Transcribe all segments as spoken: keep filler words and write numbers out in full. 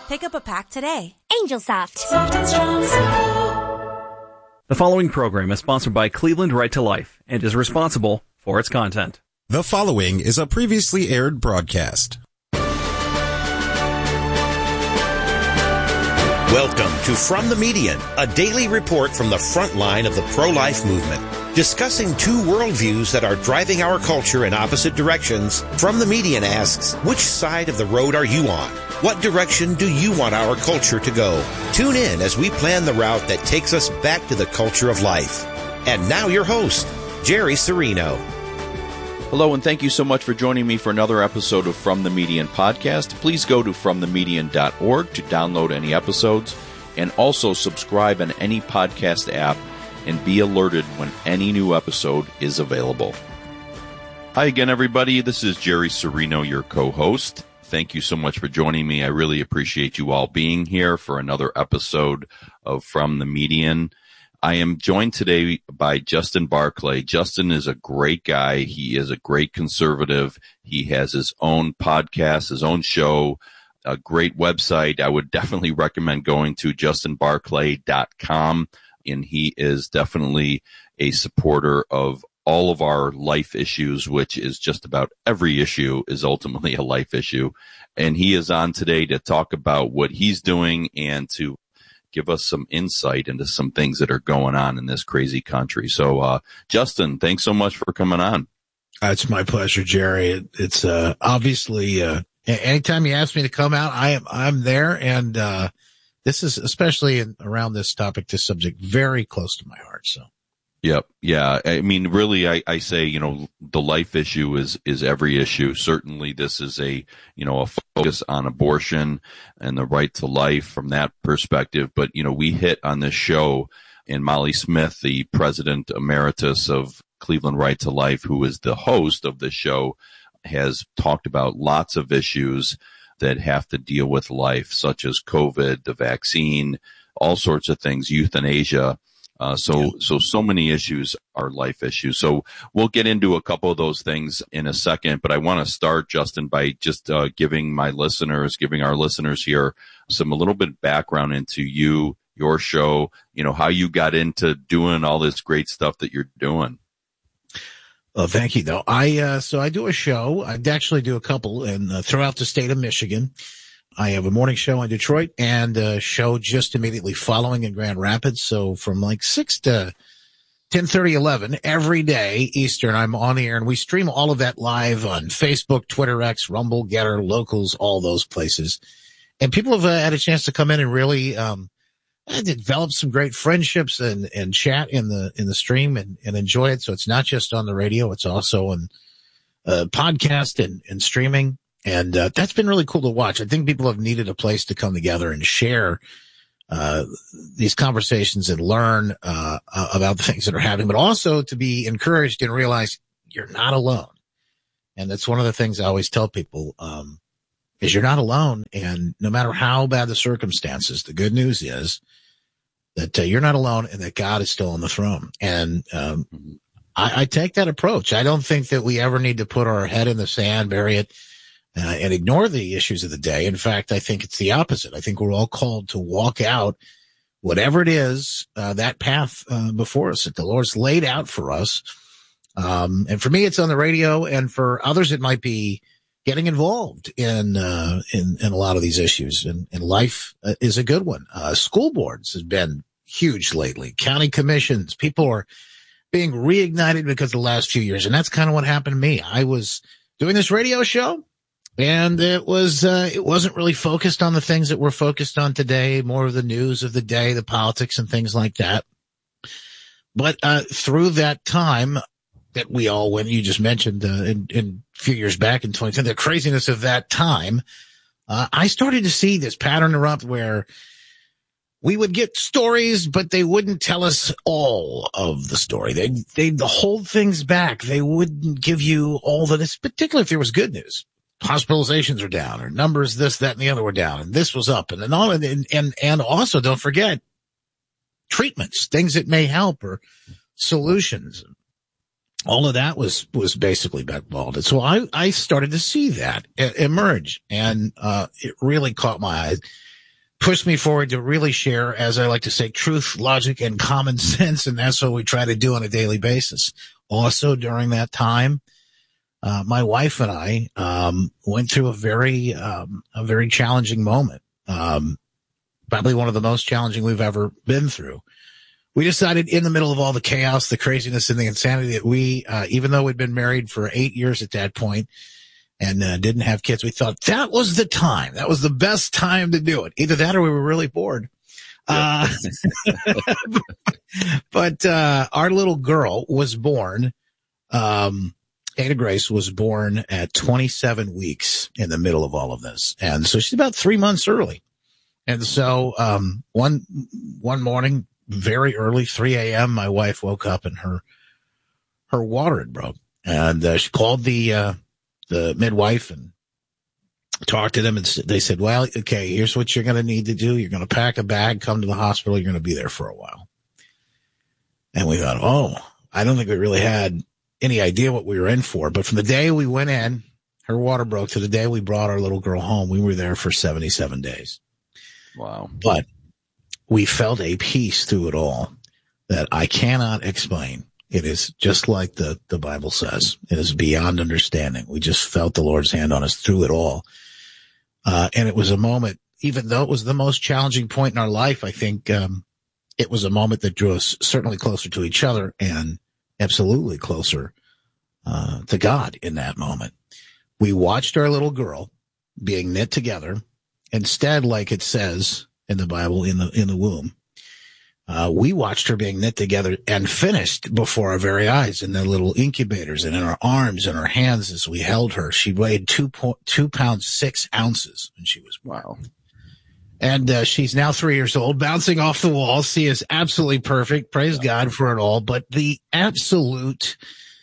Pick up a pack today. Angel Soft. Soft and strong. The following program is sponsored by Cleveland Right to Life and is responsible for its content. The following is a previously aired broadcast. Welcome to From the Median, a daily report from the front line of the pro-life movement. Discussing two worldviews that are driving our culture in opposite directions, From the Median asks, which side of the road are you on? What direction do you want our culture to go? Tune in as we plan the route that takes us back to the culture of life. And now your host, Jerry Serino. Hello, and thank you so much for joining me for another episode of From the Median podcast. Please go to from the median dot org to download any episodes, and also subscribe on any podcast app and be alerted when any new episode is available. Hi again, everybody. This is Jerry Serino, your co-host. Thank you so much for joining me. I really appreciate you all being here for another episode of From the Median. I am joined today by Justin Barclay. Justin is a great guy. He is a great conservative. He has his own podcast, his own show, a great website. I would definitely recommend going to justin barclay dot com. And he is definitely a supporter of all of our life issues, which is just about every issue is ultimately a life issue. And he is on today to talk about what he's doing and to give us some insight into some things that are going on in this crazy country. So, uh, Justin, thanks so much for coming on. It's my pleasure, Jerry. It, it's, uh, obviously, uh, anytime you ask me to come out, I am, I'm there. And, uh, this is especially in, around this topic, this subject, very close to my heart. So. Yep. Yeah. I mean, really, I, I say, you know, the life issue is, is every issue. Certainly this is a, you know, a focus on abortion and the right to life from that perspective. But, you know, we hit on this show, and Molly Smith, the president emeritus of Cleveland Right to Life, who is the host of the show, has talked about lots of issues that have to deal with life, such as COVID, the vaccine, all sorts of things, euthanasia. Uh, so, yeah. so, so many issues are life issues. So we'll get into a couple of those things in a second, but I want to start, Justin, by just, uh, giving my listeners, giving our listeners here some, a little bit of background into you, your show, you know, how you got into doing all this great stuff that you're doing. Well, thank you, though. I, uh, so I do a show. I actually do a couple and uh, throughout the state of Michigan. I have a morning show in Detroit and a show just immediately following in Grand Rapids. So from like six to ten thirty, eleven every day Eastern, I'm on the air, and we stream all of that live on Facebook, Twitter, X, Rumble, Getter, Locals, all those places. And people have uh, had a chance to come in and really, um, develop some great friendships and, and chat in the, in the stream and, and enjoy it. So it's not just on the radio. It's also on uh, podcast and, and streaming. And, uh, that's been really cool to watch. I think people have needed a place to come together and share, uh, these conversations and learn, uh, uh, about the things that are happening, but also to be encouraged and realize you're not alone. And that's one of the things I always tell people, um, is you're not alone. And no matter how bad the circumstances, the good news is that uh, you're not alone and that God is still on the throne. And, um, I, I take that approach. I don't think that we ever need to put our head in the sand, bury it, Uh, and ignore the issues of the day. In fact, I think it's the opposite. I think we're all called to walk out whatever it is, uh, that path, uh, before us that the Lord's laid out for us. Um, and for me, it's on the radio, and for others, it might be getting involved in, uh, in, in a lot of these issues. And, and life uh, is a good one. Uh, school boards has been huge lately. County commissions, people are being reignited because of the last few years. And that's kind of what happened to me. I was doing this radio show, and it was, uh, it wasn't really focused on the things that we're focused on today, more of the news of the day, the politics and things like that. But, uh, through that time that we all went, you just mentioned, uh, in, in a few years back in twenty ten, the craziness of that time, uh, I started to see this pattern erupt where we would get stories, but they wouldn't tell us all of the story. They'd, they'd hold things back. They wouldn't give you all the, particularly if there was good news. Hospitalizations are down, or numbers, this, that, and the other were down, and this was up, and, and all, and, and, and also don't forget treatments, things that may help, or solutions. All of that was, was basically blackballed. And so I, I started to see that emerge, and, uh, it really caught my eye. pushed me forward to really share, as I like to say, truth, logic, and common sense. And that's what we try to do on a daily basis. Also, during that time, uh, my wife and I, um, went through a very, um, a very challenging moment. Um, probably one of the most challenging we've ever been through. We decided in the middle of all the chaos, the craziness, and the insanity that we, uh, even though we'd been married for eight years at that point and uh, didn't have kids, we thought that was the time. That was the best time to do it. Either that or we were really bored. Yeah. Uh, but uh, our little girl was born, um, Ada Grace was born at twenty-seven weeks in the middle of all of this. And so she's about three months early. And so um, one one morning, very early, three a.m., my wife woke up and her her water had broke. And uh, she called the uh, the midwife and talked to them. And they said, well, okay, here's what you're going to need to do. You're going to pack a bag, come to the hospital. You're going to be there for a while. And we thought, oh, I don't think we really had any idea what we were in for. But from the day we went in, her water broke, to the day we brought our little girl home, we were there for seventy-seven days. Wow. But we felt a peace through it all that I cannot explain. It is just like the, the Bible says. It is beyond understanding. We just felt the Lord's hand on us through it all. Uh, and it was a moment, even though it was the most challenging point in our life, I think, um, it was a moment that drew us certainly closer to each other and absolutely closer, uh, to God in that moment. We watched our little girl being knit together. Instead, like it says in the Bible, in the, in the womb, uh, we watched her being knit together and finished before our very eyes in the little incubators and in our arms and our hands as we held her. She weighed two point two pounds, six ounces when she was born. Wow. And, uh, she's now three years old, bouncing off the wall. She is absolutely perfect. Praise Yeah. God for it all. But the absolute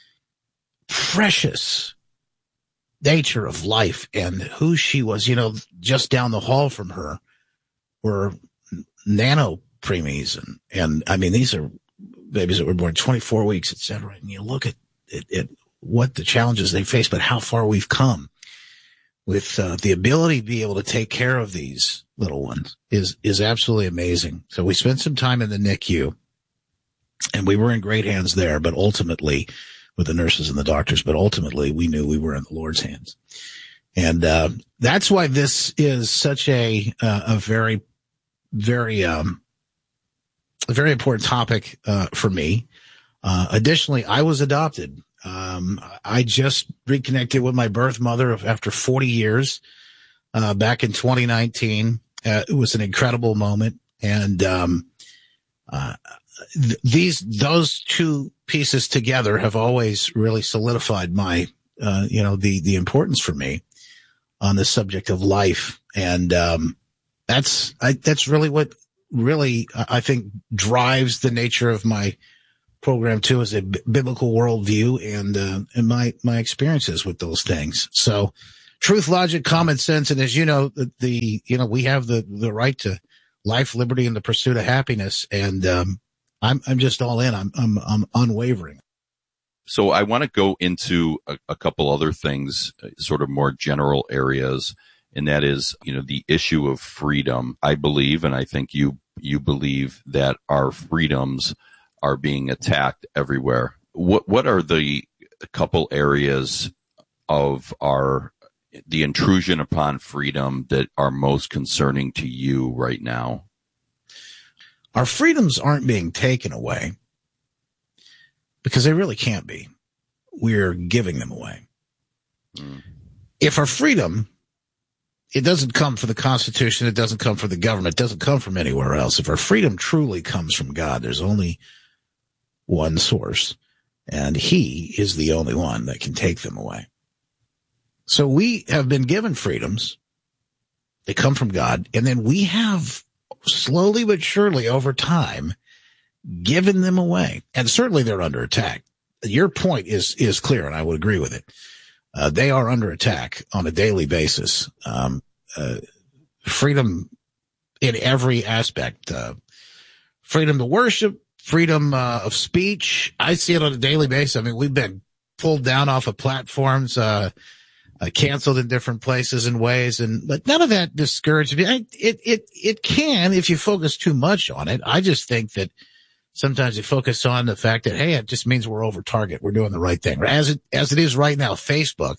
precious nature of life and who she was, you know, just down the hall from her were nano preemies. And, and I mean, these are babies that were born twenty-four weeks, et cetera. And you look at, at, at what the challenges they face, but how far we've come with uh, the ability to be able to take care of these little ones is, is absolutely amazing. So we spent some time in the N I C U and we were in great hands there, but ultimately with the nurses and the doctors, but ultimately we knew we were in the Lord's hands. And, uh, that's why this is such a, uh, a very, very, um, a very important topic, uh, for me. Uh, additionally, I was adopted. Um, I just reconnected with my birth mother after forty years, uh, back in twenty nineteen. Uh, it was an incredible moment. And, um, uh, th- these, those two pieces together have always really solidified my, uh, you know, the, the importance for me on the subject of life. And, um, that's, I, that's really what really, I think, drives the nature of my program too, is a b- biblical worldview and, uh, and my, my experiences with those things. So truth, logic, common sense. And as you know, the, the you know, we have the, the right to life, liberty, and the pursuit of happiness. And, um, I'm, I'm just all in. I'm, I'm, I'm unwavering. So I want to go into a, a couple other things, uh, sort of more general areas. And that is, you know, the issue of freedom. I believe, and I think you, you believe that our freedoms are being attacked everywhere. What, what are the couple areas of our, the intrusion upon freedom that are most concerning to you right now? Our freedoms aren't being taken away because they really can't be. We're giving them away. Mm. If our freedom, it doesn't come from the Constitution, it doesn't come from the government, it doesn't come from anywhere else. If our freedom truly comes from God, there's only one source, and He is the only one that can take them away. So we have been given freedoms. They come from God, and then we have slowly but surely over time given them away. And certainly they're under attack. Your point is, is clear, and I would agree with it. Uh, they are under attack on a daily basis. Um, uh, freedom in every aspect, uh, freedom to worship, freedom uh, of speech. I see it on a daily basis. I mean, we've been pulled down off of platforms. Uh, uh, canceled in different places and ways. And, but none of that discouraged me. I, it, it, it can if you focus too much on it. I just think that sometimes you focus on the fact that, hey, it just means we're over target. We're doing the right thing. As it, as it is right now, Facebook,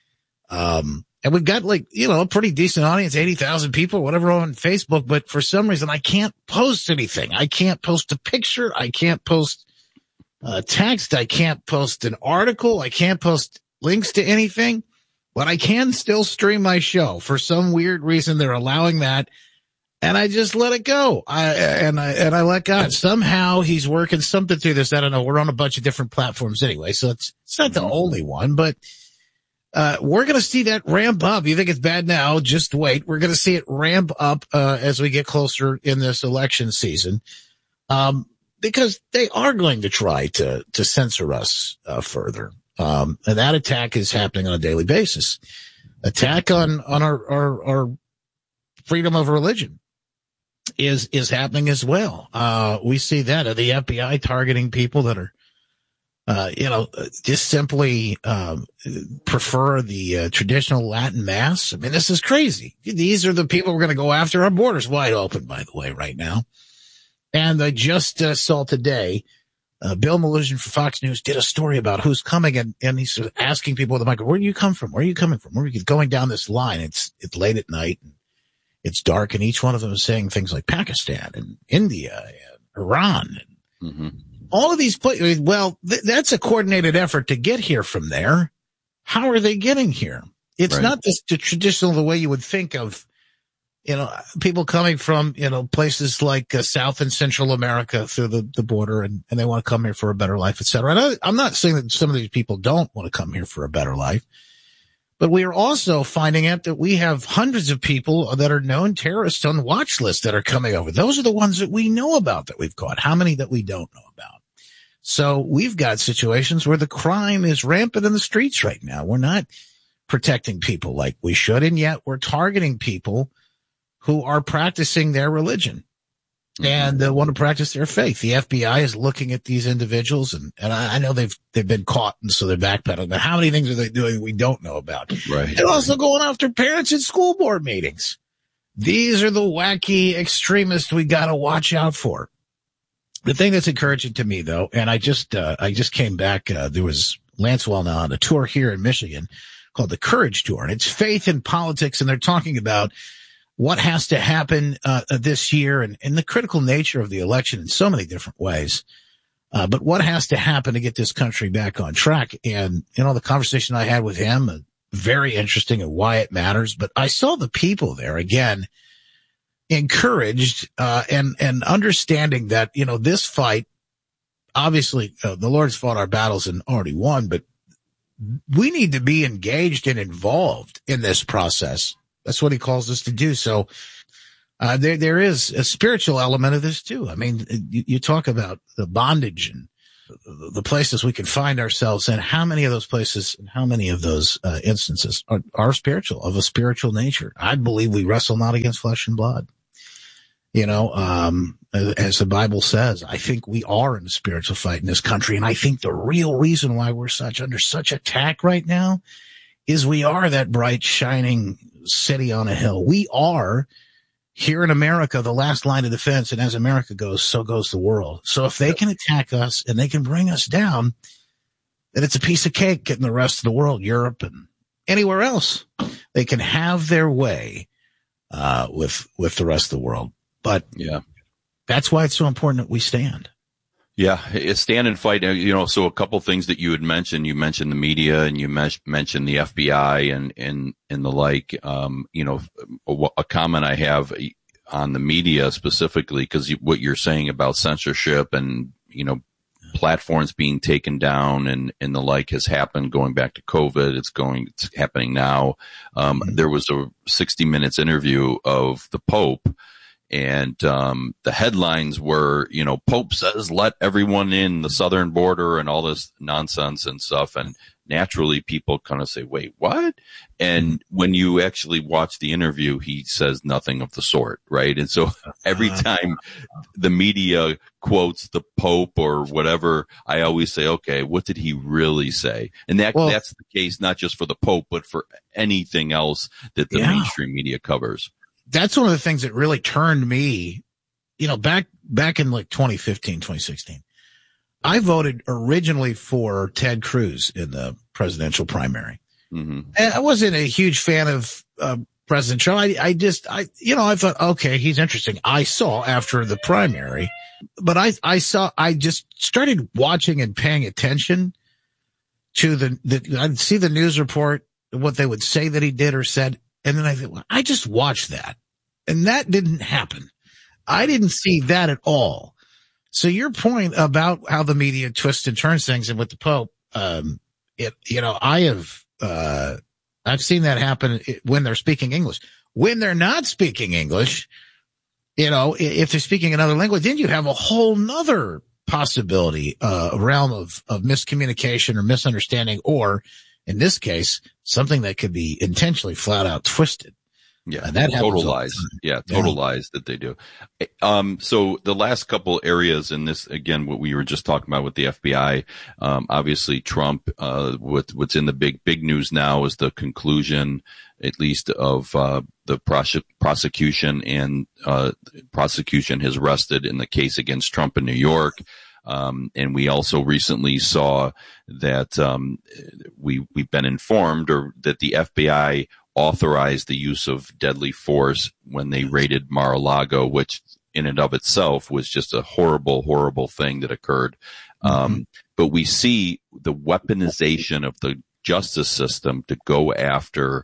um, and we've got like, you know, a pretty decent audience, eighty thousand people, whatever on Facebook. But for some reason, I can't post anything. I can't post a picture. I can't post uh, text. I can't post an article. I can't post links to anything. But I can still stream my show. For some weird reason, they're allowing that. And I just let it go. I, and I, and I let God. Somehow he's working something through this. I don't know. We're on a bunch of different platforms anyway. So it's, it's not the only one, but Uh, we're going to see that ramp up. You think it's bad now? Just wait. We're going to see it ramp up, uh, as we get closer in this election season. Um, because they are going to try to, to censor us, uh, further. Um, and that attack is happening on a daily basis. Attack on, on our, our, our freedom of religion is, is happening as well. Uh, we see that uh, the F B I targeting people that are, Uh, you know, just simply, um, prefer the uh, traditional Latin mass. I mean, this is crazy. These are the people we're going to go after. Our border's wide open, by the way, right now. And I just uh, saw today, uh, Bill Melugin for Fox News did a story about who's coming, and, and he's asking people with the microphone, where do you come from? Where are you coming from? Where are you going down this line? It's, it's late at night and it's dark, and each one of them is saying things like Pakistan and India and Iran. And, mm-hmm. All of these places, well, th- that's a coordinated effort to get here from there. How are they getting here? It's right. Not just the traditional, the way you would think of, you know, people coming from, you know, places like uh, South and Central America through the, the border, and, and they want to come here for a better life, et cetera. And I, I'm not saying that some of these people don't want to come here for a better life, but we are also finding out that we have hundreds of people that are known terrorists on watch lists that are coming over. Those are the ones that we know about that we've caught. How many that we don't know about? So we've got situations where the crime is rampant in the streets right now. We're not protecting people like we should, and yet we're targeting people who are practicing their religion and uh, want to practice their faith. The F B I is looking at these individuals, and, and I, I know they've they've been caught, and so they're backpedaling. But how many things are they doing we don't know about? Right. They're also going after parents at school board meetings. These are the wacky extremists we got to watch out for. The thing that's encouraging to me, though, and I just uh, I just came back. Uh, there was Lance Wallnau on a tour here in Michigan called the Courage Tour, and it's faith in politics, and they're talking about what has to happen uh, this year and, and the critical nature of the election in so many different ways. Uh, but what has to happen to get this country back on track? And, you know, the conversation I had with him, uh, very interesting and why it matters. But I saw the people there again, encouraged, uh, and, and understanding that, you know, this fight, obviously, uh, the Lord's fought our battles and already won, but we need to be engaged and involved in this process. That's what he calls us to do. So, uh, there, there is a spiritual element of this too. I mean, you, you talk about the bondage and the, the places we can find ourselves in. How many of those places and how many of those, uh, instances are, are spiritual, of a spiritual nature? I believe we wrestle not against flesh and blood. You know, um, as the Bible says, I think we are in a spiritual fight in this country. And I think the real reason why we're such under such attack right now is we are that bright, shining city on a hill. We are here in America, the last line of defense. And as America goes, so goes the world. So if they can attack us and they can bring us down, then it's a piece of cake getting the rest of the world, Europe and anywhere else. They can have their way, uh, with, with the rest of the world. But yeah, that's why it's so important that we stand. Yeah, stand and fight. You know, so a couple things that you had mentioned. You mentioned the media, and you mes- mentioned the F B I, and and and the like. Um, you know, a, a comment I have on the media specifically, because you, what you're saying about censorship and, you know, platforms being taken down and and the like has happened going back to COVID. It's going, it's happening now. Um, mm-hmm. There was a sixty minutes interview of the Pope. And, um, the headlines were, you know, Pope says, let everyone in the southern border and all this nonsense and stuff. And naturally people kind of say, wait, what? And when you actually watch the interview, he says nothing of the sort, right? And so every time the media quotes the Pope or whatever, I always say, okay, what did he really say? And that, well, that's the case, not just for the Pope, but for anything else that the yeah. mainstream media covers. That's one of the things that really turned me, you know, back, back in like twenty fifteen, twenty sixteen, I voted originally for Ted Cruz in the presidential primary. Mm-hmm. And I wasn't a huge fan of, uh, President Trump. I, I just, I, you know, I thought, okay, he's interesting. I saw after the primary, but I, I saw, I just started watching and paying attention to the, the, I'd see the news report, what they would say that he did or said. And then I thought, well, I just watched that. And that didn't happen. I didn't see that at all. So your point about how the media twists and turns things and with the Pope, um, it, you know, I have, uh, I've seen that happen when they're speaking English. When they're not speaking English, you know, if they're speaking another language, then you have a whole nother possibility, uh, realm of, of miscommunication or misunderstanding, or in this case, something that could be intentionally flat out twisted. Yeah, uh, that total lies. Yeah, total yeah. lies that they do. Um, so the last couple areas in this, again, what we were just talking about with the F B I, um, obviously Trump, uh, what, what's in the big, big news now is the conclusion, at least of, uh, the prose- prosecution and, uh, prosecution has rested in the case against Trump in New York. Um, and we also recently saw that, um, we, we've been informed or that the F B I authorized the use of deadly force when they raided Mar-a-Lago, which in and of itself was just a horrible, horrible thing that occurred. Mm-hmm. Um, but we see the weaponization of the justice system to go after,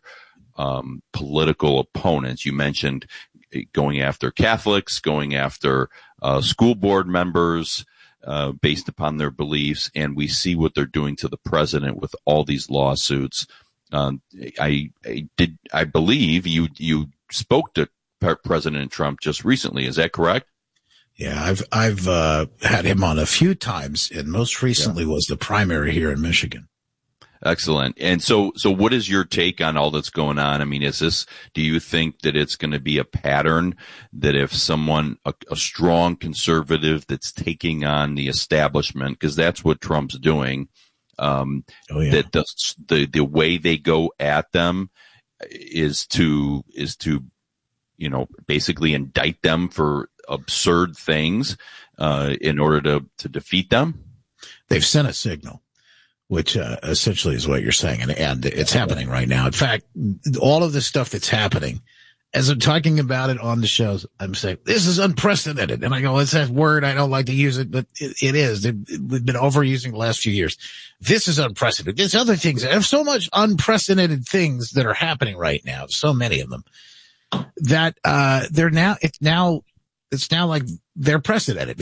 um, political opponents. You mentioned going after Catholics, going after, uh, school board members, uh, based upon their beliefs. And we see what they're doing to the president with all these lawsuits. Um, I, I did, I believe you, you spoke to President Trump just recently. Is that correct? Yeah, I've, I've, uh, had him on a few times, and most recently yeah. was the primary here in Michigan. Excellent. And so, so what is your take on all that's going on? I mean, is this, do you think that it's going to be a pattern that if someone, a, a strong conservative that's taking on the establishment, because that's what Trump's doing, Um, oh, yeah. that the, the, the way they go at them is to, is to, you know, basically indict them for absurd things, uh, in order to, to defeat them? They've sent a signal, which, uh, essentially is what you're saying. And, and it's happening right now. In fact, all of this stuff that's happening, as I'm talking about it on the shows, I'm saying, this is unprecedented. And I go, it's that word. I don't like to use it, but it, it is. It, it, we've been overusing the last few years. This is unprecedented. There's other things. There's so much unprecedented things that are happening right now. So many of them that, uh, they're now, it's now, it's now like they're precedented.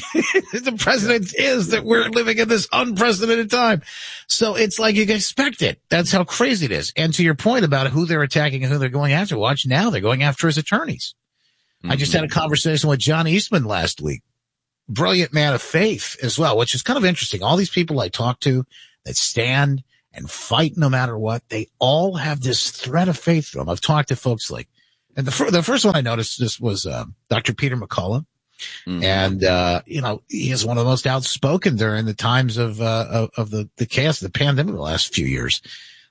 The precedent is that we're living in this unprecedented time. So it's like you expect it. That's how crazy it is. And to your point about who they're attacking and who they're going after, watch now, they're going after his attorneys. Mm-hmm. I just had a conversation with John Eastman last week. Brilliant man of faith as well, which is kind of interesting. All these people I talk to that stand and fight no matter what, they all have this thread of faith to them. I've talked to folks like, and the, fir- the first one I noticed this was, uh, Doctor Peter McCullough. Mm-hmm. And, uh, you know, he is one of the most outspoken during the times of, uh, of, of the, the chaos of the pandemic the last few years.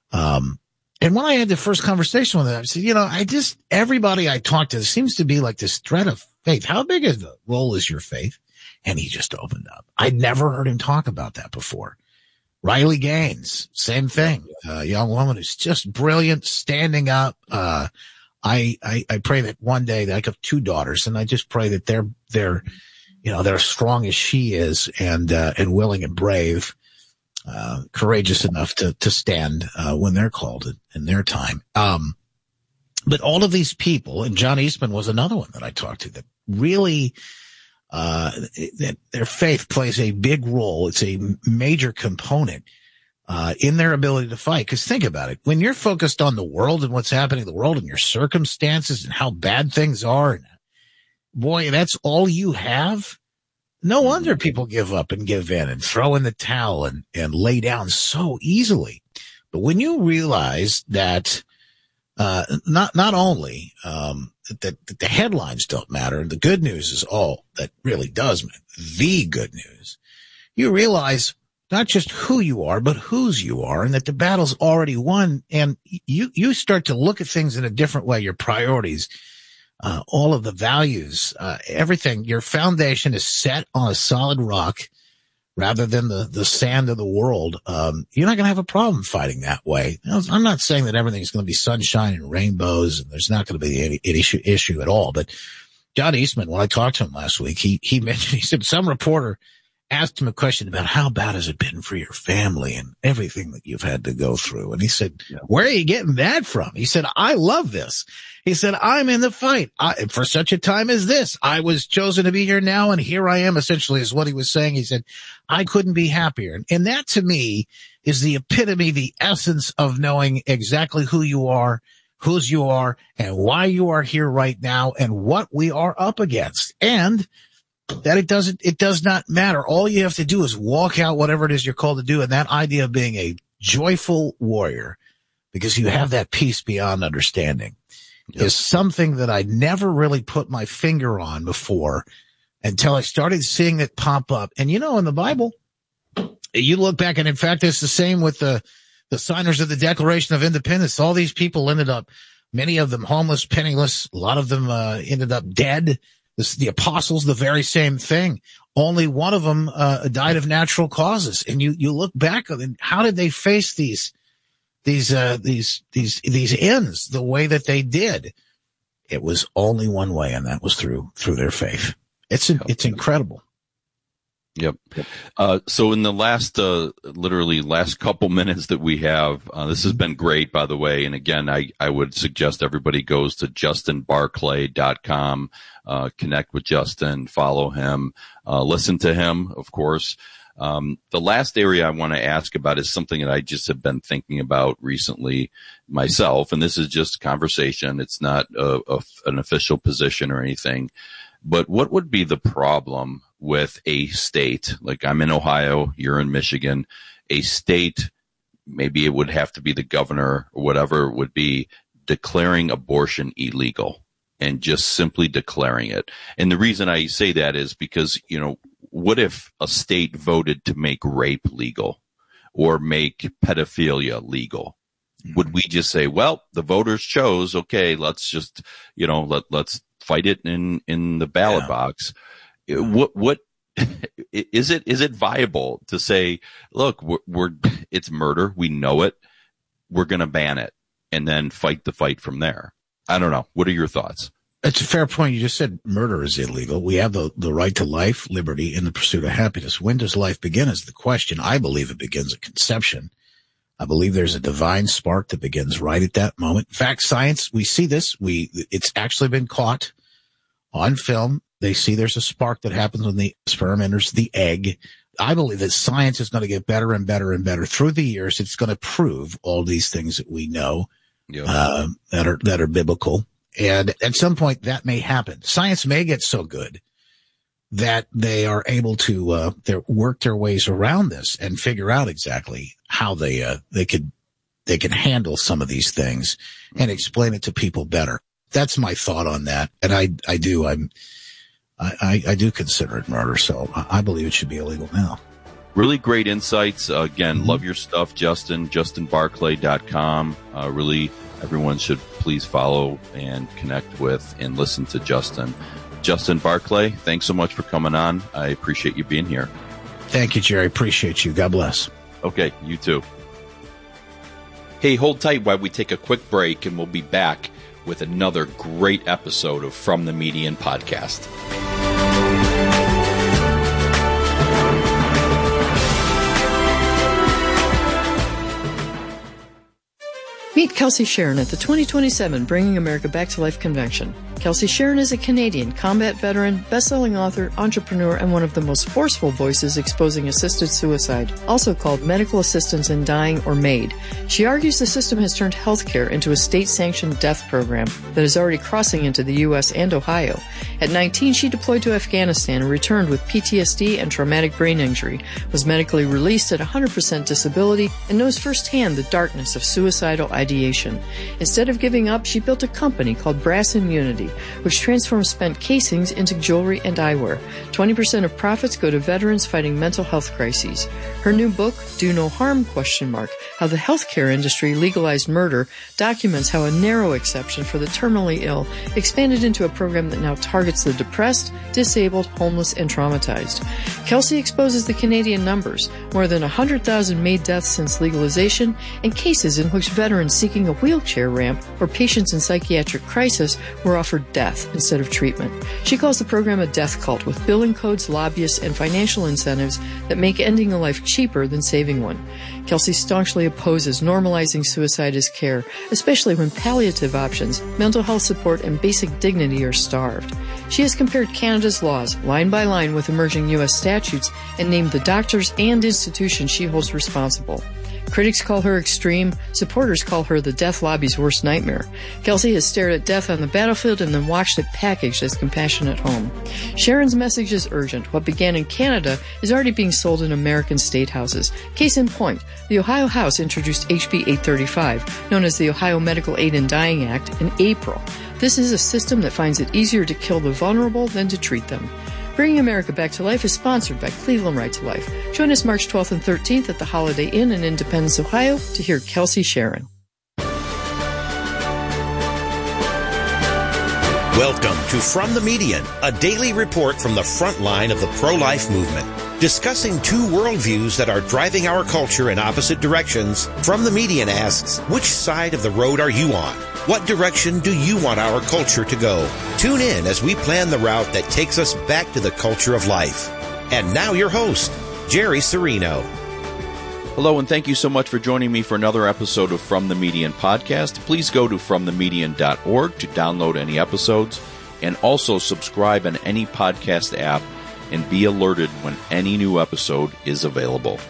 Um, and when I had the first conversation with him, I said, you know, I just, everybody I talked to seems to be like this thread of faith. How big is the role is your faith? And he just opened up. I'd never heard him talk about that before. Riley Gaines, same thing. A young woman who's just brilliant, standing up, uh, I, I, I pray that one day that I have two daughters, and I just pray that they're, they're, you know, they're as strong as she is and, uh, and willing and brave, uh, courageous enough to, to stand, uh, when they're called in, in their time. Um, but all of these people, and John Eastman was another one that I talked to that really, uh, that their faith plays a big role. It's a major component Uh, in their ability to fight. Because think about it. When you're focused on the world and what's happening in the world and your circumstances and how bad things are, and boy, that's all you have. No wonder people give up and give in and throw in the towel and, and lay down so easily. But when you realize that, uh, not, not only, um, that, that the headlines don't matter, the good news is all that really does matter, the good news, you realize not just who you are, but whose you are, and that the battle's already won. And you, you start to look at things in a different way, your priorities, uh, all of the values, uh, everything, your foundation is set on a solid rock rather than the, the sand of the world. Um, you're not going to have a problem fighting that way. I'm not saying that everything's going to be sunshine and rainbows and there's not going to be any, any issue, issue at all. But John Eastman, when I talked to him last week, he, he mentioned, he said some reporter asked him a question about how bad has it been for your family and everything that you've had to go through. And he said, yeah. Where are you getting that from? He said, I love this. He said, I'm in the fight I, for such a time as this. I was chosen to be here now, and here I am, essentially, is what he was saying. He said, I couldn't be happier. And, and that, to me, is the epitome, the essence of knowing exactly who you are, whose you are, and why you are here right now, and what we are up against. And that it doesn't, it does not matter. All you have to do is walk out whatever it is you're called to do. And that idea of being a joyful warrior, because you have that peace beyond understanding, yep. is something that I never really put my finger on before until I started seeing it pop up. And you know, in the Bible, you look back, and in fact, it's the same with the, the signers of the Declaration of Independence. All these people ended up, many of them homeless, penniless. A lot of them, uh, ended up dead. This, the apostles, the very same thing. Only one of them uh, died of natural causes. And you, you look back and how did they face these, these, uh, these, these, these ends the way that they did? It was only one way, and that was through, through their faith. It's, it's incredible. Yep. Uh, so in the last, uh, literally last couple minutes that we have, uh, this has been great, by the way. And again, I, I would suggest everybody goes to justin barclay dot com, uh, connect with Justin, follow him, uh, listen to him, of course. Um, the last area I want to ask about is something that I just have been thinking about recently myself. And this is just conversation. It's not a, a, an official position or anything. But what would be the problem with a state, like I'm in Ohio, you're in Michigan, a state, maybe it would have to be the governor or whatever it would be, declaring abortion illegal and just simply declaring it? And the reason I say that is because, you know, what if a state voted to make rape legal or make pedophilia legal? Mm-hmm. Would we just say, well, the voters chose, okay, let's just, you know, let, let's fight it in, in the ballot yeah. box? What, what, is it, is it viable to say, look, we're, we're, it's murder. We know it. We're going to ban it and then fight the fight from there? I don't know. What are your thoughts? It's a fair point. You just said murder is illegal. We have the, the right to life, liberty, and the pursuit of happiness. When does life begin is the question. I believe it begins at conception. I believe there's a divine spark that begins right at that moment. In fact, science, we see this. We, it's actually been caught on film. They see there's a spark that happens when the sperm enters the egg. I believe that science is going to get better and better and better through the years. It's going to prove all these things that we know, yep. uh, that are, that are biblical. And at some point that may happen. Science may get so good that they are able to, uh, their, work their ways around this and figure out exactly how they, uh, they could, they can handle some of these things and explain it to people better. That's my thought on that. And I, I do, I'm, I, I do consider it murder, so I believe it should be illegal now. Really great insights. Uh, again, mm-hmm. love your stuff, Justin, justin barclay dot com. Uh, really, everyone should please follow and connect with and listen to Justin. Justin Barclay, thanks so much for coming on. I appreciate you being here. Thank you, Jerry. Appreciate you. God bless. Okay, you too. Hey, hold tight while we take a quick break, and we'll be back with another great episode of From the Median Podcast. Meet Kelsey Sharon at the twenty twenty-seven Bringing America Back to Life Convention. Kelsey Sharon is a Canadian combat veteran, best-selling author, entrepreneur, and one of the most forceful voices exposing assisted suicide, also called medical assistance in dying or MAID. She argues the system has turned healthcare into a state-sanctioned death program that is already crossing into the U S and Ohio. At nineteen, she deployed to Afghanistan and returned with P T S D and traumatic brain injury, was medically released at one hundred percent disability, and knows firsthand the darkness of suicidal ideation. Instead of giving up, she built a company called Brass Immunity, which transforms spent casings into jewelry and eyewear. twenty percent of profits go to veterans fighting mental health crises. Her new book, Do No Harm, question mark, How the Healthcare Industry Legalized Murder, documents how a narrow exception for the terminally ill expanded into a program that now targets the depressed, disabled, homeless, and traumatized. Kelsey exposes the Canadian numbers, more than one hundred thousand MAID deaths since legalization, and cases in which veterans seeking a wheelchair ramp or patients in psychiatric crisis were offered death instead of treatment. She calls the program a death cult with billing codes, lobbyists, and financial incentives that make ending a life cheaper than saving one. Kelsey staunchly opposes normalizing suicide as care, especially when palliative options, mental health support, and basic dignity are starved. She has compared Canada's laws, line by line, with emerging U S statutes and named the doctors and institutions she holds responsible. Critics call her extreme. Supporters call her the death lobby's worst nightmare. Kelsey has stared at death on the battlefield and then watched it packaged as compassion at home. Sharon's message is urgent. What began in Canada is already being sold in American state houses. Case in point, the Ohio House introduced H B eight thirty-five, known as the Ohio Medical Aid in Dying Act, in April. This is a system that finds it easier to kill the vulnerable than to treat them. Bringing America Back to Life is sponsored by Cleveland Right to Life. Join us March twelfth and thirteenth at the Holiday Inn in Independence, Ohio to hear Kelsey Sharon. Welcome to From the Median, a daily report from the front line of the pro-life movement. Discussing two worldviews that are driving our culture in opposite directions, From the Median asks, which side of the road are you on? What direction do you want our culture to go? Tune in as we plan the route that takes us back to the culture of life. And now your host, Jerry Serino. Hello, and thank you so much for joining me for another episode of From the Median podcast. Please go to from the median dot org to download any episodes, and also subscribe on any podcast app and be alerted when any new episode is available.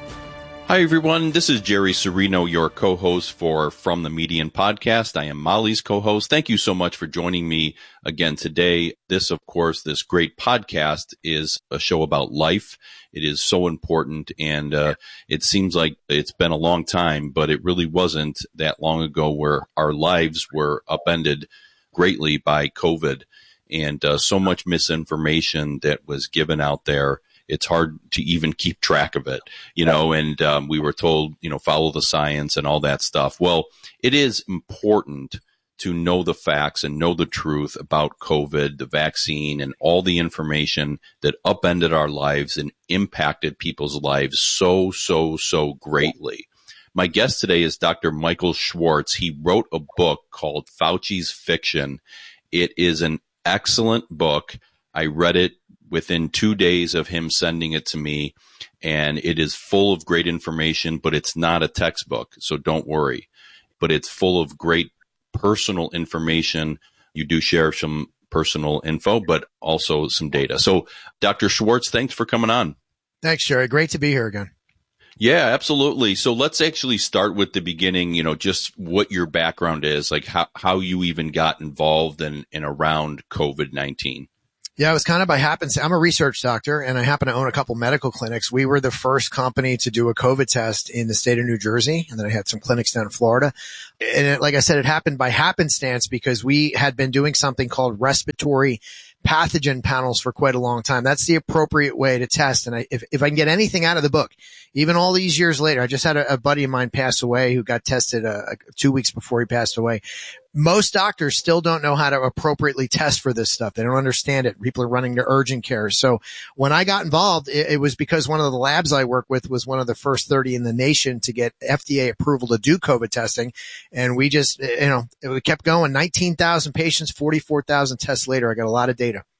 Hi, everyone. This is Jerry Serino, your co-host for From the Median podcast. I am Molly's co-host. Thank you so much for joining me again today. This, of course, this great podcast is a show about life. It is so important, and uh, it seems like it's been a long time, but it really wasn't that long ago where our lives were upended greatly by COVID, and uh, so much misinformation that was given out there. It's hard to even keep track of it, you know, and um, we were told, you know, follow the science and all that stuff. Well, it is important to know the facts and know the truth about COVID, the vaccine, and all the information that upended our lives and impacted people's lives so, so, so greatly. My guest today is Doctor Michael Schwartz. He wrote a book called Fauci's Fiction. It is an excellent book. I read it within two days of him sending it to me, and it is full of great information, but it's not a textbook, so don't worry. But it's full of great personal information. You do share some personal info, but also some data. So, Doctor Schwartz, thanks for coming on. Thanks, Jerry. Great to be here again. Yeah, absolutely. So let's actually start with the beginning, you know, just what your background is, like how, how you even got involved in, in around COVID nineteen. Yeah, it was kind of by happenstance. I'm a research doctor, and I happen to own a couple medical clinics. We were the first company to do a COVID test in the state of New Jersey, and then I had some clinics down in Florida. And it, like I said, it happened by happenstance because we had been doing something called respiratory pathogen panels for quite a long time. That's the appropriate way to test. And I, if, if I can get anything out of the book, even all these years later, I just had a, a buddy of mine pass away who got tested uh, two weeks before he passed away. Most doctors still don't know how to appropriately test for this stuff. They don't understand it. People are running to urgent care. So when I got involved, it, it was because one of the labs I work with was one of the first thirty in the nation to get F D A approval to do COVID testing. And we just, you know, it kept going. nineteen thousand patients, forty-four thousand tests later. I got a lot of data.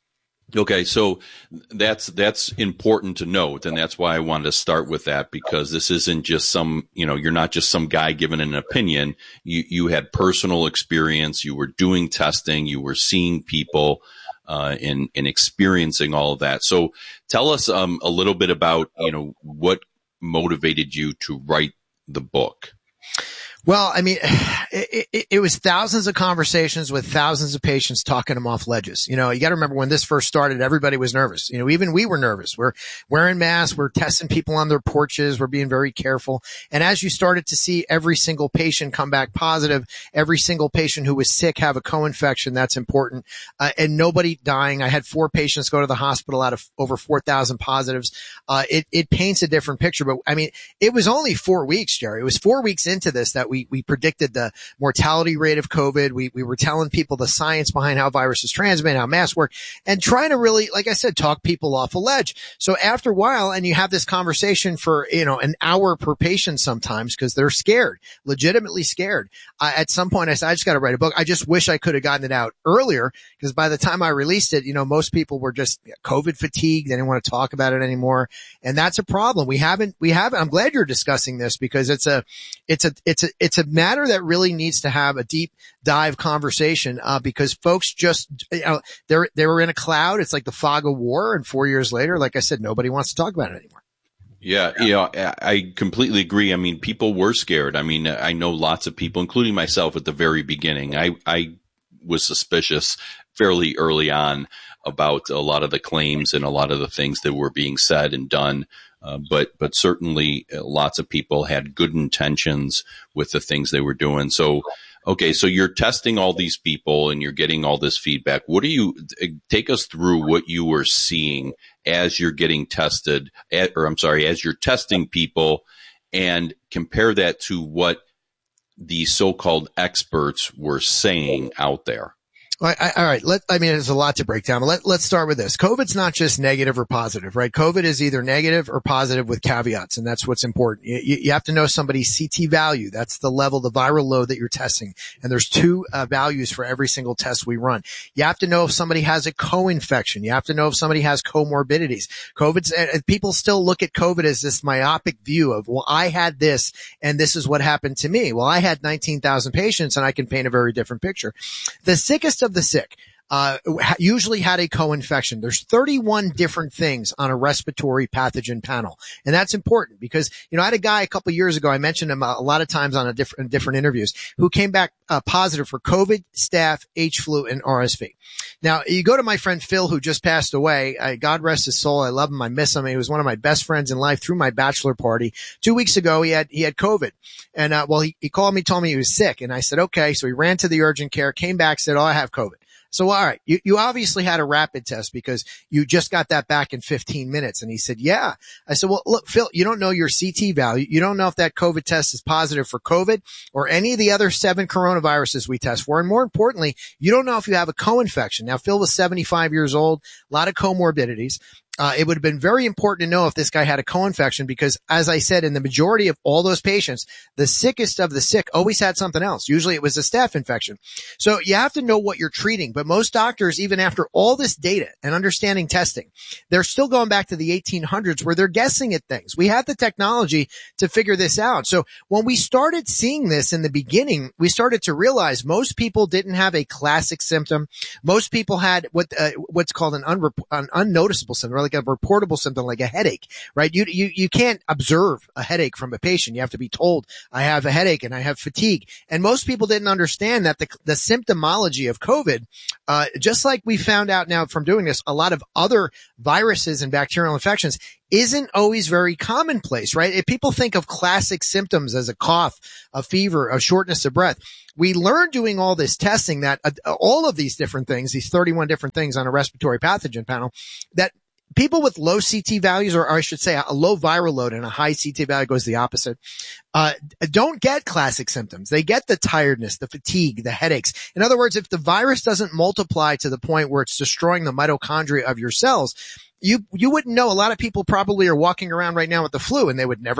Okay, so that's that's important to note, and that's why I wanted to start with that, because this isn't just some, you know, you're not just some guy giving an opinion. You you had personal experience, you were doing testing, you were seeing people, uh, and and experiencing all of that. So tell us um a little bit about, you know, what motivated you to write the book. Well, I mean, it, it, it was thousands of conversations with thousands of patients talking them off ledges. You know, you got to remember when this first started, everybody was nervous. You know, even we were nervous. We're wearing masks. We're testing people on their porches. We're being very careful. And as you started to see every single patient come back positive, every single patient who was sick have a co-infection, that's important. Uh, and nobody dying. I had four patients go to the hospital out of over four thousand positives. Uh, it, it paints a different picture. But I mean, it was only four weeks, Jerry. It was four weeks into this that we We, we predicted the mortality rate of COVID. We, we were telling people the science behind how viruses transmit, how masks work, and trying to really, like I said, talk people off a ledge. So after a while, and you have this conversation for, you know, an hour per patient sometimes because they're scared, legitimately scared. I, at some point I said, I just got to write a book. I just wish I could have gotten it out earlier, because by the time I released it, you know, most people were just COVID fatigued. They didn't want to talk about it anymore. And that's a problem. We haven't, we haven't, I'm glad you're discussing this, because it's a, it's a, it's a, it's a matter that really needs to have a deep dive conversation, uh, because folks just, you know, they're, they were in a cloud. It's like the fog of war. And four years later, like I said, nobody wants to talk about it anymore. Yeah, you know, I completely agree. I mean, people were scared. I mean, I know lots of people, including myself at the very beginning. I, I was suspicious fairly early on about a lot of the claims and a lot of the things that were being said and done. Uh, but, but certainly uh, lots of people had good intentions with the things they were doing. So, okay, so you're testing all these people and you're getting all this feedback. What do you, take us through what you were seeing as you're getting tested, at, or I'm sorry, as you're testing people, and compare that to what the so-called experts were saying out there. All right. All right. Let, I mean, there's a lot to break down, but let, let's start with this. COVID's not just negative or positive, right? COVID is either negative or positive with caveats, and that's what's important. You, you have to know somebody's C T value. That's the level, the viral load that you're testing. And there's two uh, values for every single test we run. You have to know if somebody has a co-infection. You have to know if somebody has comorbidities. COVID's, uh, people still look at COVID as this myopic view of, well, I had this and this is what happened to me. Well, I had nineteen thousand patients and I can paint a very different picture. The sickest of the sick, uh, usually had a co-infection. There's thirty-one different things on a respiratory pathogen panel. And that's important because, you know, I had a guy a couple of years ago, I mentioned him a lot of times on a different, different interviews, who came back uh, positive for COVID, staph, H flu, and R S V. Now, you go to my friend Phil, who just passed away. I, God rest his soul. I love him. I miss him. He was one of my best friends in life through my bachelor party. Two weeks ago, he had, he had COVID. And, uh, well, he, he called me, told me he was sick. And I said, okay. So he ran to the urgent care, came back, said, oh, I have COVID. So, all right, you, you obviously had a rapid test because you just got that back in fifteen minutes. And he said, yeah. I said, well, look, Phil, you don't know your C T value. You don't know if that COVID test is positive for COVID or any of the other seven coronaviruses we test for. And more importantly, you don't know if you have a co-infection. Now, Phil was seventy-five years old, a lot of comorbidities. Uh, it would have been very important to know if this guy had a co-infection because, as I said, in the majority of all those patients, the sickest of the sick always had something else. Usually it was a staph infection. So you have to know what you're treating. But most doctors, even after all this data and understanding testing, they're still going back to the eighteen hundreds where they're guessing at things. We had the technology to figure this out. So when we started seeing this in the beginning, we started to realize most people didn't have a classic symptom. Most people had what uh, what's called an, unrep- an unnoticeable symptom, like a reportable symptom, like a headache, right? You, you, you can't observe a headache from a patient. You have to be told, I have a headache and I have fatigue. And most people didn't understand that the, the symptomology of COVID, uh, just like we found out now from doing this, a lot of other viruses and bacterial infections isn't always very commonplace, right? If people think of classic symptoms as a cough, a fever, a shortness of breath, we learned doing all this testing that uh, all of these different things, these thirty-one different things on a respiratory pathogen panel, that people with low C T values, or, or I should say a low viral load and a high C T value goes the opposite, uh, don't get classic symptoms. They get the tiredness, the fatigue, the headaches. In other words, if the virus doesn't multiply to the point where it's destroying the mitochondria of your cells, you, you wouldn't know. A lot of people probably are walking around right now with the flu and they would never know it.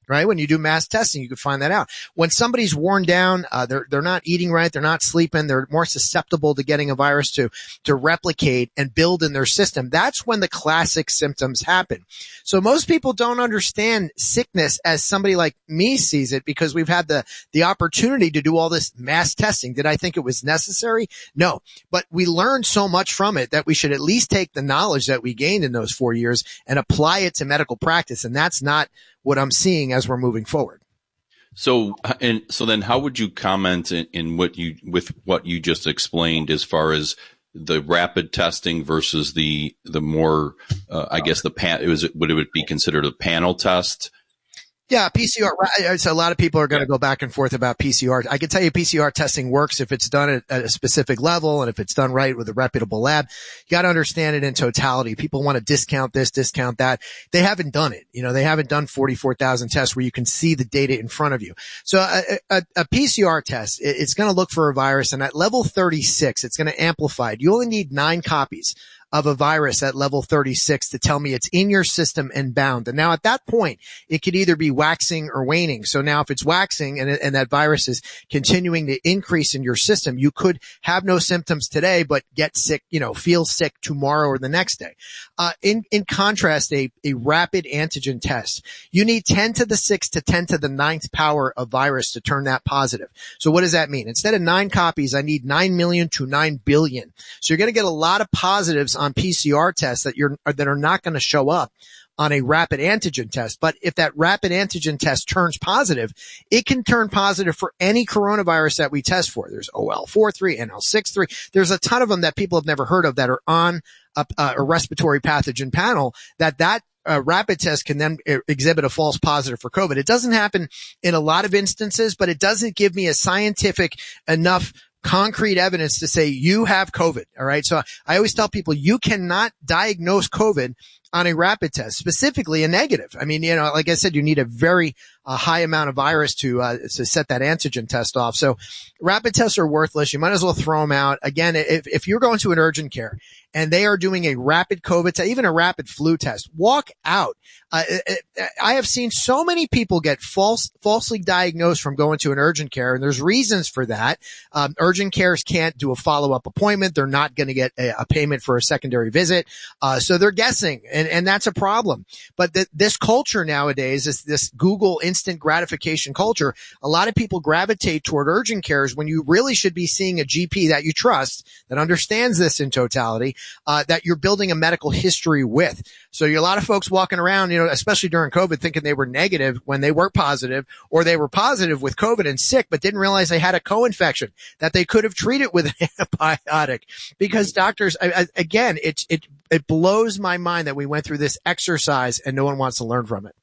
right? When you do mass testing, you can find that out. When somebody's worn down, uh, they're, they're not eating right, they're not sleeping, they're more susceptible to getting a virus to, to replicate and build in their system. That's when the classic symptoms happen. So most people don't understand sickness as somebody like me sees it because we've had the, the opportunity to do all this mass testing. Did I think it was necessary? No, but we learned so much from it that we should at least take the knowledge that we gained in those four years and apply it to medical practice. And that's not what I'm seeing as we're moving forward. So, and so then how would you comment in, in what you, with what you just explained as far as the rapid testing versus the, the more, uh, I guess the pan, it was, would it be considered a panel test? Yeah, P C R. So a lot of people are going to go back and forth about P C R. I can tell you P C R testing works if it's done at, at a specific level and if it's done right with a reputable lab. You got to understand it in totality. People want to discount this, discount that. They haven't done it. You know, they haven't done forty-four thousand tests where you can see the data in front of you. So a, a, a P C R test, it's going to look for a virus, and at level thirty-six, it's going to amplify it. You only need nine copies of a virus at level thirty-six to tell me it's in your system and bound. And now at that point, it could either be waxing or waning. So now if it's waxing and, and that virus is continuing to increase in your system, you could have no symptoms today, but get sick, you know, feel sick tomorrow or the next day. Uh, in, in contrast, a, a rapid antigen test, you need ten to the sixth to ten to the ninth power of virus to turn that positive. So what does that mean? Instead of nine copies, I need nine million to nine billion. So you're going to get a lot of positives on P C R tests that you're, that are not going to show up on a rapid antigen test. But if that rapid antigen test turns positive, it can turn positive for any coronavirus that we test for. There's O L four three, N L six three. There's a ton of them that people have never heard of that are on a, a respiratory pathogen panel that that a rapid test can then exhibit a false positive for COVID. It doesn't happen in a lot of instances, but it doesn't give me a scientific enough concrete evidence to say you have COVID. All right. So I always tell people you cannot diagnose COVID on a rapid test, specifically a negative. I mean, you know, like I said, you need a very uh, high amount of virus to, uh, to set that antigen test off. So rapid tests are worthless. You might as well throw them out. Again, if, if you're going to an urgent care and they are doing a rapid COVID test, even a rapid flu test, walk out. Uh, I have seen so many people get false, falsely diagnosed from going to an urgent care, and there's reasons for that. Um, urgent cares can't do a follow-up appointment. They're not going to get a, a payment for a secondary visit. Uh, so they're guessing, and, and that's a problem. But th- this culture nowadays is this Google instant gratification culture. A lot of people gravitate toward urgent cares when you really should be seeing a G P that you trust, that understands this in totality, uh, that you're building a medical history with. So you're a lot of folks walking around, you know, especially during COVID, thinking they were negative when they were positive, or they were positive with COVID and sick, but didn't realize they had a co-infection that they could have treated with an antibiotic. Because doctors, I, I, again, it, it, it blows my mind that we went through this exercise and no one wants to learn from it.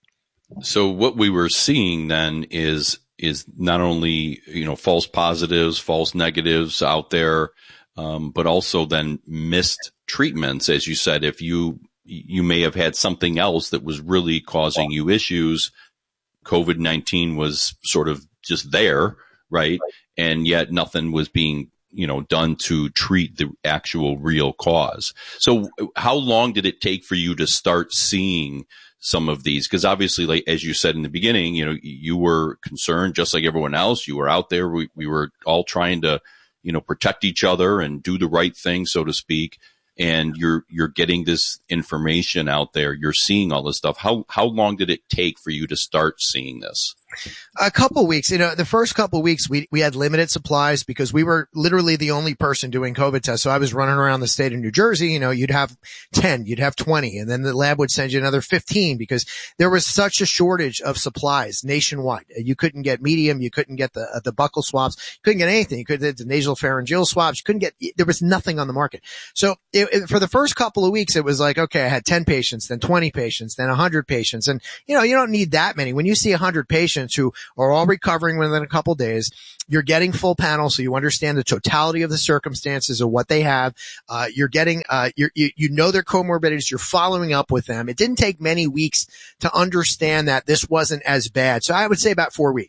So what we were seeing then is, is not only, you know, false positives, false negatives out there, um, but also then missed treatments. As you said, if you, you may have had something else that was really causing you issues. COVID nineteen was sort of just there, right? And yet nothing was being, you know, done to treat the actual real cause. So how long did it take for you to start seeing some of these? Because obviously, like, as you said in the beginning, you know, you were concerned just like everyone else. You were out there. We, we were all trying to, you know, protect each other and do the right thing, so to speak. And you're, you're getting this information out there. You're seeing all this stuff. How, how long did it take for you to start seeing this? A couple weeks. You know, the first couple weeks we, we had limited supplies because we were literally the only person doing COVID tests. So I was running around the state of New Jersey. You know, you'd have ten, you'd have twenty, and then the lab would send you another fifteen because there was such a shortage of supplies nationwide. You couldn't get medium. You couldn't get the, uh, the buccal swabs. You couldn't get anything. You couldn't get the nasal pharyngeal swabs. You couldn't get, there was nothing on the market. So it, it, for the first couple of weeks, it was like, okay, I had ten patients, then twenty patients, then one hundred patients. And, you know, you don't need that many. When you see one hundred patients who are all recovering within a couple of days, you're getting full panel, so you understand the totality of the circumstances of what they have. Uh, you're getting, uh, you're, you you know their comorbidities. You're following up with them. It didn't take many weeks to understand that this wasn't as bad. So I would say about four weeks.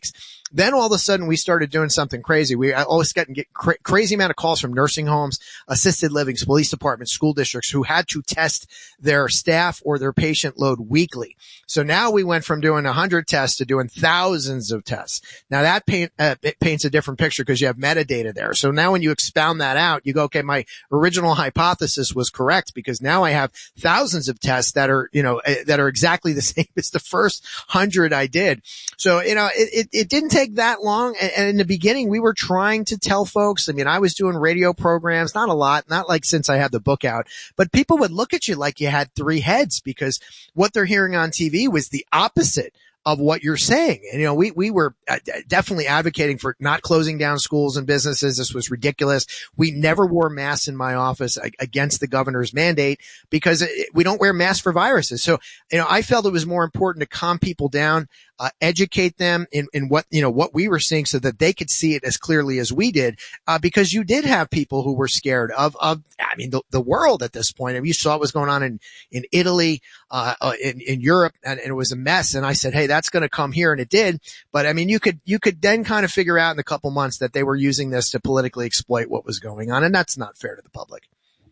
Then all of a sudden we started doing something crazy. We always getting get cra- crazy amount of calls from nursing homes, assisted livings, police departments, school districts who had to test their staff or their patient load weekly. So now we went from doing a hundred tests to doing thousands of tests. Now that paint, uh, it paints a different picture because you have metadata there. So now when you expound that out, you go, okay, my original hypothesis was correct because now I have thousands of tests that are, you know, uh, that are exactly the same as the first hundred I did. So, you know, it, it, it didn't take that long. And, and in the beginning, we were trying to tell folks, I mean, I was doing radio programs, not a lot, not like since I had the book out, but people would look at you like you had three heads because what they're hearing on T V was the opposite of what you're saying. And, you know, we, we were definitely advocating for not closing down schools and businesses. This was ridiculous. We never wore masks in my office against the governor's mandate because we don't wear masks for viruses. So, you know, I felt it was more important to calm people down, uh, educate them in, in what, you know, what we were seeing so that they could see it as clearly as we did. Uh, because you did have people who were scared of, of, I mean, the, the world at this point. I mean, you saw what was going on in, in Italy, uh, uh in, in Europe, and, and it was a mess. And I said, hey, that's going to come here. And it did. But I mean, you could, you could then kind of figure out in a couple months that they were using this to politically exploit what was going on. And that's not fair to the public.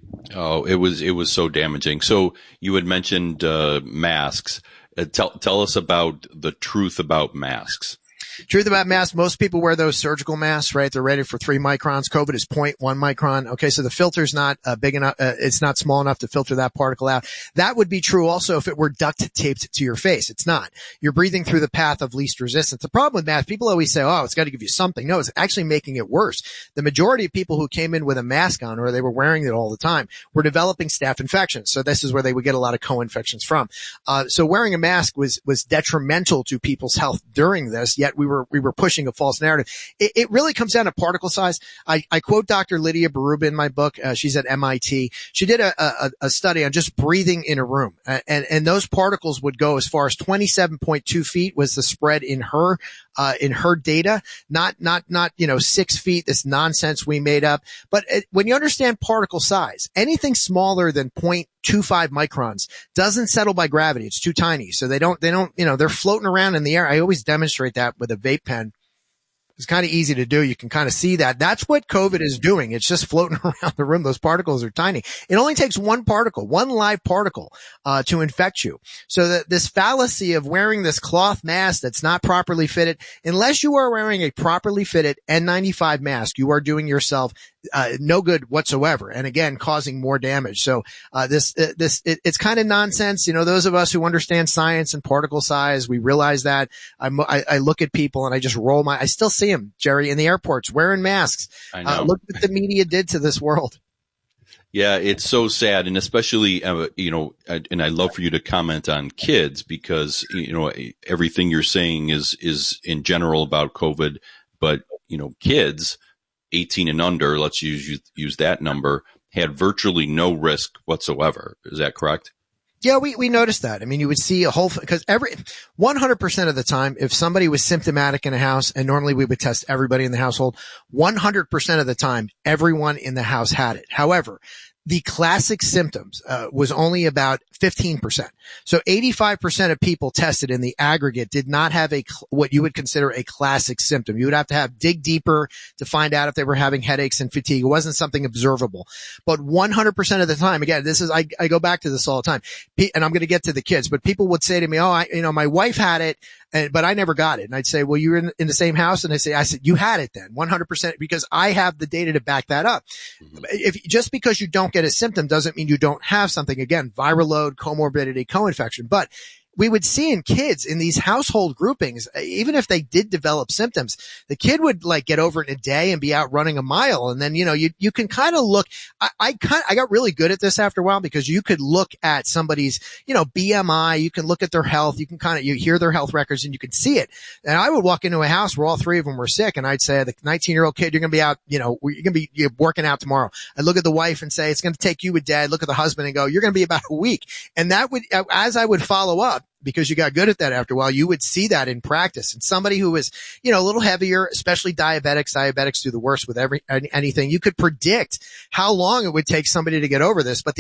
Oh, it was, it was so damaging. So you had mentioned, uh, masks. Uh, tell, tell us about the truth about masks. Truth about masks, most people wear those surgical masks, right? They're rated for three microns. COVID is zero point one micron. Okay, so the filter's not uh, big enough, uh, it's not small enough to filter that particle out. That would be true also if it were duct taped to your face. It's not. You're breathing through the path of least resistance. The problem with masks, people always say, oh, it's got to give you something. No, it's actually making it worse. The majority of people who came in with a mask on, or they were wearing it all the time, were developing staph infections. So this is where they would get a lot of co-infections from. Uh, so wearing a mask was, was detrimental to people's health during this, yet we were, we were pushing a false narrative. It, it really comes down to particle size. I, I quote Doctor Lydia Baruba in my book. Uh, she's at M I T. She did a, a, a study on just breathing in a room. Uh, and, and those particles would go as far as twenty-seven point two feet was the spread in her, uh, in her data. Not, not, not, you know, six feet, this nonsense we made up. But it, when you understand particle size, anything smaller than zero point two five microns doesn't settle by gravity. It's too tiny. So they don't, they don't, you know, they're floating around in the air. I always demonstrate that with a vape pen. It's kind of easy to do. You can kind of see that. That's what COVID is doing. It's just floating around the room. Those particles are tiny. It only takes one particle, one live particle, uh, to infect you. So that this fallacy of wearing this cloth mask that's not properly fitted, unless you are wearing a properly fitted N ninety-five mask, you are doing yourself Uh, no good whatsoever. And again, causing more damage. So, uh, this, uh, this, it, it's kind of nonsense. You know, those of us who understand science and particle size, we realize that. I'm, I, I look at people and I just roll my, I still see them, Jerry, in the airports wearing masks. I know. Uh, look what the media did to this world. Yeah, it's so sad. And especially, uh, you know, and I'd love for you to comment on kids because, you know, everything you're saying is, is in general about COVID, but, you know, kids, eighteen and under, let's use use that number, had virtually no risk whatsoever. Is that correct? Yeah, we, we noticed that. I mean, you would see a whole, because every, one hundred percent of the time, if somebody was symptomatic in a house, and normally we would test everybody in the household, one hundred percent of the time, everyone in the house had it. However, the classic symptoms uh, was only about fifteen percent. So eighty-five percent of people tested in the aggregate did not have a what you would consider a classic symptom. You would have to have dig deeper to find out if they were having headaches and fatigue. It wasn't something observable. But one hundred percent of the time, again, this is I, I go back to this all the time, and I'm going to get to the kids. But people would say to me, "Oh, I, you know, my wife had it, and, but I never got it." And I'd say, "Well, you were in, in the same house," and they say, "I said you had it then, one hundred percent," because I have the data to back that up. Mm-hmm. If just because you don't get a symptom doesn't mean you don't have something. Again, viral load, comorbidity, co-infection. But we would see in kids in these household groupings, even if they did develop symptoms, the kid would like get over it in a day and be out running a mile. And then, you know, you, you can kind of look, I, I kind I got really good at this after a while because you could look at somebody's, you know, B M I, you can look at their health, you can kind of, you hear their health records and you can see it. And I would walk into a house where all three of them were sick and I'd say, the nineteen year old kid, you're going to be out, you know, you're going to be you're working out tomorrow. I'd look at the wife and say, it's going to take you a day. I'd look at the husband and go, you're going to be about a week. And that would, as I would follow up, because you got good at that after a while, you would see that in practice. And somebody who was, you know, a little heavier, especially diabetics, diabetics do the worst with every, anything. You could predict how long it would take somebody to get over this, but the